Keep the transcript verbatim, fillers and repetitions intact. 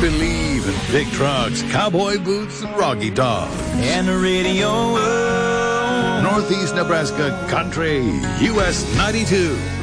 believe in big trucks, cowboy boots, and Rocky Top. And the radio. Northeast Nebraska Country, U S ninety-two.